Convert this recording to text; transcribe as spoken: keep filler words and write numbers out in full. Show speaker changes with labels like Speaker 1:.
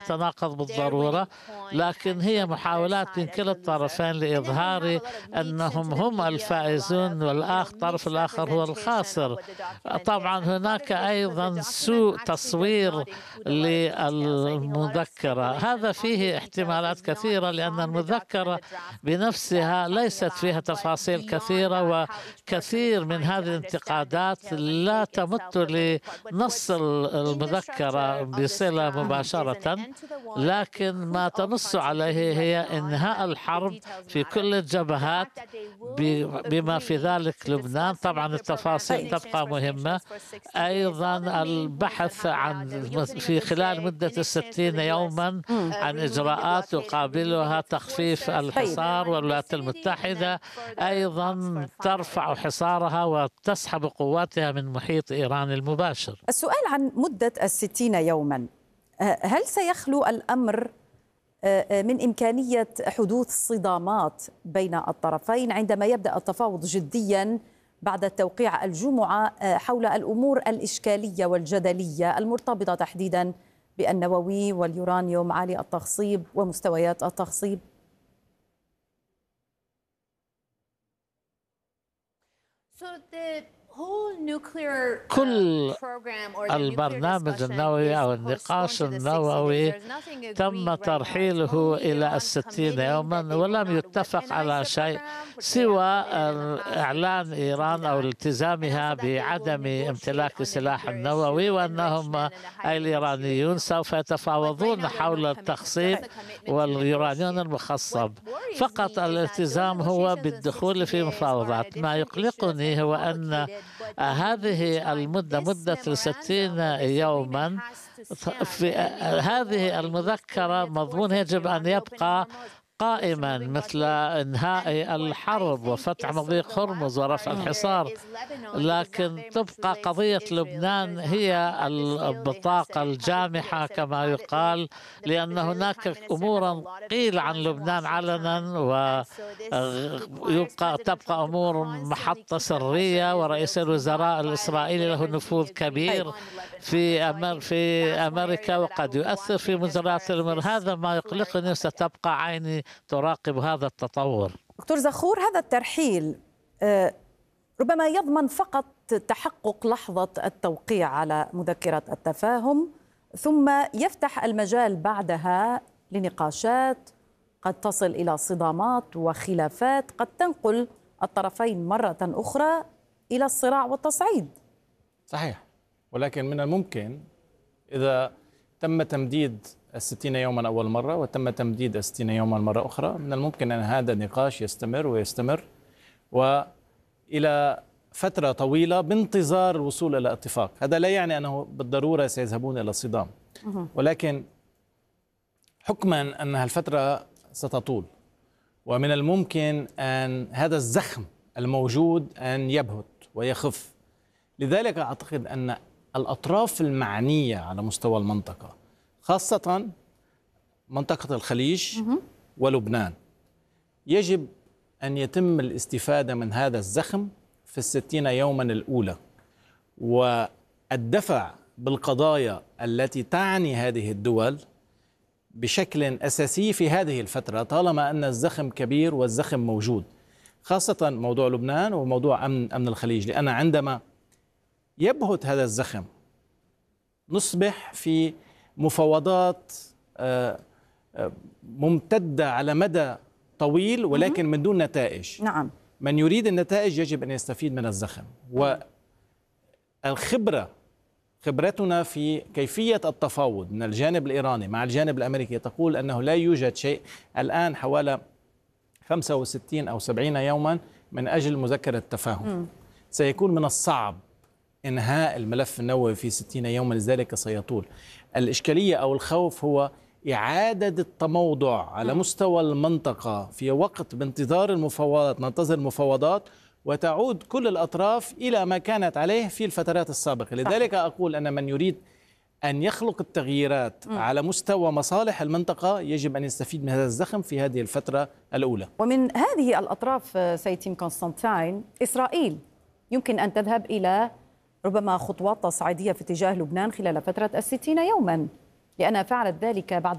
Speaker 1: تتناقض بالضرورة، لكن هي محاولات من كلا الطرفين لإظهار أنهم هم الفائزون والآخر الطرف الآخر هو الخاسر. طبعا هناك أيضا سوء تصوير للمذكرة، هذا فيه احتمالات كثيرة لأن المذكرة بنفسها ليست فيها تفاصيل كثيرة، وكثير من هذه الانتقادات لا تمت لنص المذكرة بصلة مباشرة، لكن ما تنص عليه هي إنهاء الحرب في كل الجبهات بما في ذلك لبنان. طبعا التفاصيل تبقى مهمة، أيضا البحث عن في خلال مدة الستين يوما عن إجراءات يقابلها تخفيف الحصار، والولايات المتحدة أيضا ترفع حصارها وتسحب قواتها من محيط إيران المباشر.
Speaker 2: السؤال عن مدة الستين يوما، هل سيخلو الأمر من إمكانية حدوث صدامات بين الطرفين عندما يبدأ التفاوض جديا بعد التوقيع الجمعة حول الأمور الإشكالية والجدلية المرتبطة تحديدا بالنووي واليورانيوم عالي التخصيب ومستويات التخصيب؟
Speaker 1: كل البرنامج النووي أو النقاش النووي تم ترحيله إلى الستين يوما، ولم يتفق على شيء سوى إعلان إيران أو التزامها بعدم امتلاك السلاح النووي، وأنهم أي الإيرانيون سوف يتفاوضون حول التخصيب واليورانيوم المخصب. فقط الالتزام هو بالدخول في مفاوضات. ما يقلقني هو أن هذه المدة مدة ستين يوما في هذه المذكرة مضمون يجب أن يبقى قائما، مثل إنهاء الحرب وفتح مضيق هرمز ورفع الحصار، لكن تبقى قضية لبنان هي البطاقة الجامحة كما يقال، لأن هناك أمورا قيل عن لبنان علنا ويبقى تبقى أمور محطة سرية، ورئيس الوزراء الإسرائيلي له نفوذ كبير في أمر في أمريكا وقد يؤثر في مجريات الأمور. هذا ما يقلقني، ستبقى عيني تراقب هذا التطور.
Speaker 2: دكتور زخور، هذا الترحيل ربما يضمن فقط تحقق لحظة التوقيع على مذكرة التفاهم، ثم يفتح المجال بعدها لنقاشات قد تصل إلى صدامات وخلافات قد تنقل الطرفين مرة أخرى إلى الصراع والتصعيد.
Speaker 3: صحيح، ولكن من الممكن إذا تم تمديد الستين يوما أول مرة وتم تمديد الستين يوما مرة أخرى، من الممكن أن هذا النقاش يستمر ويستمر وإلى فترة طويلة بانتظار الوصول إلى اتفاق. هذا لا يعني أنه بالضرورة سيذهبون إلى الصدام، ولكن حكما أن الفترة ستطول ومن الممكن أن هذا الزخم الموجود أن يبهت ويخف. لذلك أعتقد أن الأطراف المعنية على مستوى المنطقة، خاصة منطقة الخليج ولبنان، يجب أن يتم الاستفادة من هذا الزخم في الستين يوما الأولى، والدفع بالقضايا التي تعني هذه الدول بشكل أساسي في هذه الفترة، طالما أن الزخم كبير والزخم موجود، خاصة موضوع لبنان وموضوع أمن, أمن الخليج. لأن عندما يبهت هذا الزخم نصبح في مفاوضات ممتدة على مدى طويل ولكن من دون نتائج.
Speaker 2: نعم.
Speaker 3: من يريد النتائج يجب أن يستفيد من الزخم، والخبرة خبرتنا في كيفية التفاوض من الجانب الإيراني مع الجانب الأمريكي تقول أنه لا يوجد شيء الآن حوالي خمسة وستين أو سبعين يوما من أجل مذكرة التفاهم. م. سيكون من الصعب إنهاء الملف النووي في ستين يوما، لذلك سيطول. الإشكالية أو الخوف هو إعادة التموضع على مستوى المنطقة في وقت بانتظار المفاوضات، ننتظر المفاوضات وتعود كل الأطراف إلى ما كانت عليه في الفترات السابقة. لذلك أقول أن من يريد أن يخلق التغييرات م. على مستوى مصالح المنطقة يجب أن يستفيد من هذا الزخم في هذه الفترة الأولى.
Speaker 2: ومن هذه الأطراف سيد تيم كونستانتين، إسرائيل يمكن أن تذهب إلى ربما خطوات تصعيدية في اتجاه لبنان خلال فترة الستين يوما، لأنها فعلت ذلك بعد